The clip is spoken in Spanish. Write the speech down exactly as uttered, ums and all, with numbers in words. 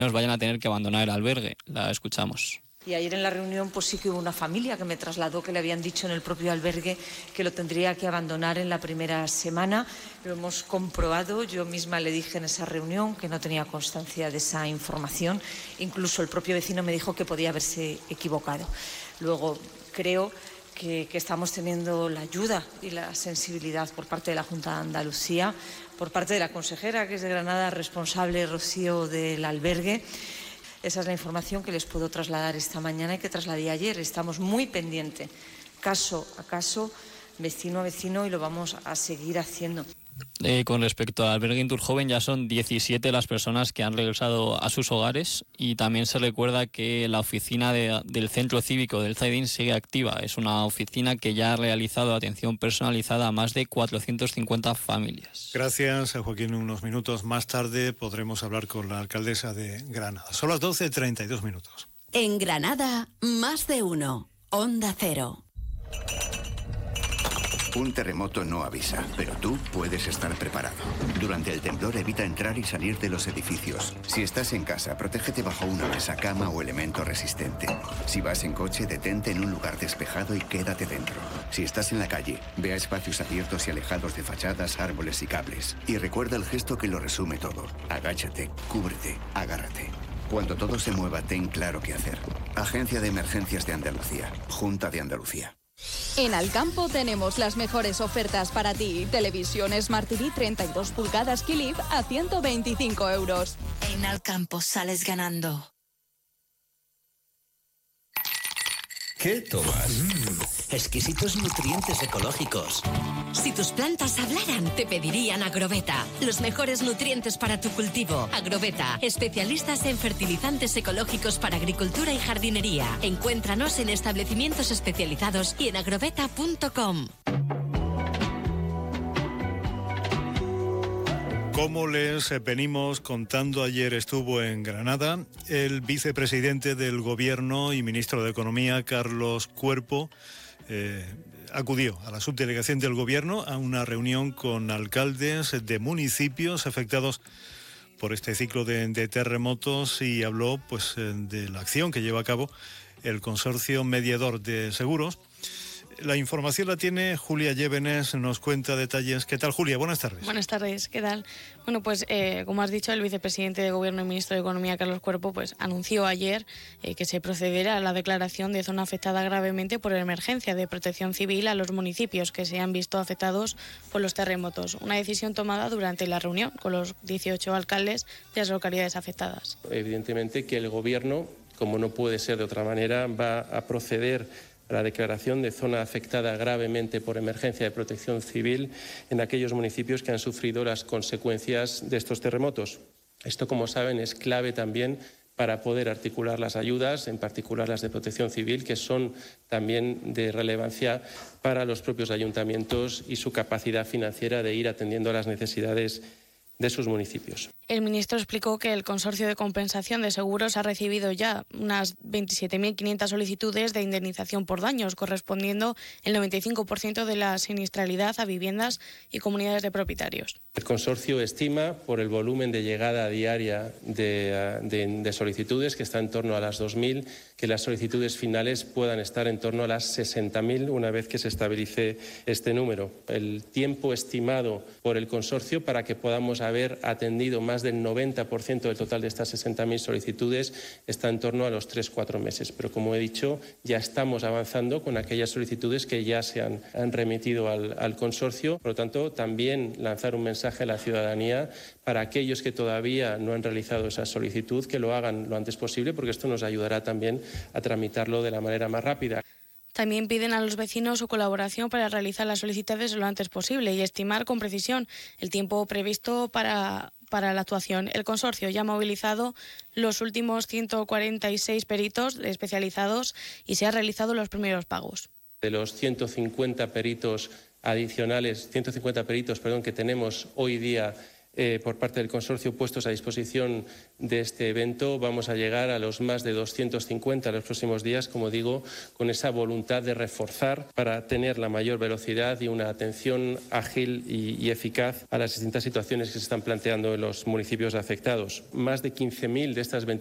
nos vayan a tener que abandonar el albergue. La escuchamos. Y ayer en la reunión pues sí que hubo una familia que me trasladó que le habían dicho en el propio albergue que lo tendría que abandonar en la primera semana. Lo hemos comprobado, yo misma le dije en esa reunión que no tenía constancia de esa información. Incluso el propio vecino me dijo que podía haberse equivocado. Luego creo que, que estamos teniendo la ayuda y la sensibilidad por parte de la Junta de Andalucía, por parte de la consejera que es de Granada, responsable, Rocío, del albergue. Esa es la información que les puedo trasladar esta mañana y que trasladé ayer. Estamos muy pendientes, caso a caso, vecino a vecino, y lo vamos a seguir haciendo. Eh, con respecto al albergue Inturjoven, ya son diecisiete las personas que han regresado a sus hogares, y también se recuerda que la oficina de, del Centro Cívico del Zaidín sigue activa. Es una oficina que ya ha realizado atención personalizada a más de cuatrocientas cincuenta familias. Gracias, Joaquín. Unos minutos más tarde podremos hablar con la alcaldesa de Granada. Son las doce treinta y dos minutos. En Granada, más de uno. Onda Cero. Un terremoto no avisa, pero tú puedes estar preparado. Durante el temblor evita entrar y salir de los edificios. Si estás en casa, protégete bajo una mesa, cama o elemento resistente. Si vas en coche, detente en un lugar despejado y quédate dentro. Si estás en la calle, ve a espacios abiertos y alejados de fachadas, árboles y cables. Y recuerda el gesto que lo resume todo. Agáchate, cúbrete, agárrate. Cuando todo se mueva, ten claro qué hacer. Agencia de Emergencias de Andalucía. Junta de Andalucía. En Alcampo tenemos las mejores ofertas para ti. Televisión Smart T V treinta y dos pulgadas Philips a ciento veinticinco euros. En Alcampo sales ganando. ¿Qué tomas? Mm, exquisitos nutrientes ecológicos. Si tus plantas hablaran, te pedirían Agrobeta. Los mejores nutrientes para tu cultivo. Agrobeta, especialistas en fertilizantes ecológicos para agricultura y jardinería. Encuéntranos en establecimientos especializados y en agrobeta punto com. Como les venimos contando, ayer estuvo en Granada el vicepresidente del Gobierno y ministro de Economía, Carlos Cuerpo. Eh, acudió a la subdelegación del Gobierno a una reunión con alcaldes de municipios afectados por este ciclo de, de terremotos y habló pues de la acción que lleva a cabo el Consorcio Mediador de Seguros. La información la tiene Julia Llévenes, nos cuenta detalles. ¿Qué tal, Julia? Buenas tardes. Buenas tardes, ¿qué tal? Bueno, pues eh, como has dicho, el vicepresidente de Gobierno y ministro de Economía, Carlos Cuerpo, pues anunció ayer eh, que se procederá a la declaración de zona afectada gravemente por emergencia de protección civil a los municipios que se han visto afectados por los terremotos. Una decisión tomada durante la reunión con los dieciocho alcaldes de las localidades afectadas. Evidentemente que el Gobierno, como no puede ser de otra manera, va a proceder la declaración de zona afectada gravemente por emergencia de protección civil en aquellos municipios que han sufrido las consecuencias de estos terremotos. Esto, como saben, es clave también para poder articular las ayudas, en particular las de protección civil, que son también de relevancia para los propios ayuntamientos y su capacidad financiera de ir atendiendo a las necesidades de sus municipios. El ministro explicó que el Consorcio de Compensación de Seguros ha recibido ya unas veintisiete mil quinientas solicitudes de indemnización por daños, correspondiendo el noventa y cinco por ciento de la siniestralidad a viviendas y comunidades de propietarios. El consorcio estima, por el volumen de llegada diaria de, de, de solicitudes, que está en torno a las dos mil, que las solicitudes finales puedan estar en torno a las sesenta mil una vez que se estabilice este número. El tiempo estimado por el consorcio para que podamos haber atendido más del noventa por ciento del total de estas sesenta mil solicitudes está en torno a los tres a cuatro meses. Pero, como he dicho, ya estamos avanzando con aquellas solicitudes que ya se han, han remitido al, al consorcio. Por lo tanto, también lanzar un mensaje a la ciudadanía para aquellos que todavía no han realizado esa solicitud, que lo hagan lo antes posible, porque esto nos ayudará también a tramitarlo de la manera más rápida. También piden a los vecinos su colaboración para realizar las solicitudes lo antes posible y estimar con precisión el tiempo previsto para, para la actuación. El consorcio ya ha movilizado los últimos ciento cuarenta y seis peritos especializados y se han realizado los primeros pagos. De los ciento cincuenta peritos adicionales, ciento cincuenta peritos, perdón, que tenemos hoy día eh, por parte del consorcio puestos a disposición de este evento. Vamos a llegar a los más de doscientos cincuenta en los próximos días, como digo, con esa voluntad de reforzar para tener la mayor velocidad y una atención ágil y, y eficaz a las distintas situaciones que se están planteando en los municipios afectados. Más de quince mil de estas